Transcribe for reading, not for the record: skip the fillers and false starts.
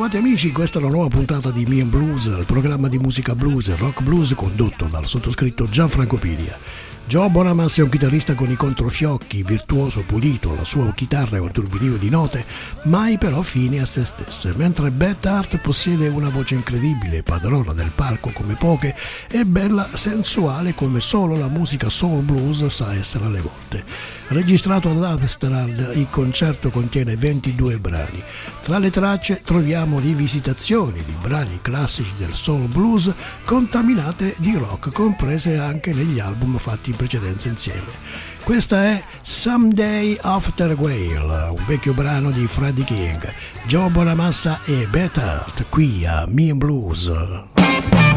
Bentrovati amici, questa è la nuova puntata di Me and Blues, il programma di musica blues e rock blues condotto dal sottoscritto Gianfranco Piria. Joe Bonamassa è un chitarrista con i controfiocchi, virtuoso, pulito, la sua chitarra è un turbinio di note, mai però fine a se stesse, mentre Beth Hart possiede una voce incredibile, padrona del palco come poche, e bella, sensuale come solo la musica soul blues sa essere alle volte. Registrato ad Amsterdam, il concerto contiene 22 brani. Tra le tracce troviamo rivisitazioni di brani classici del soul blues contaminate di rock, comprese anche negli album fatti in precedenza insieme. Questa è Someday After Whale, un vecchio brano di Freddie King. Joe Bonamassa e Beth Hart qui a Me and Blues.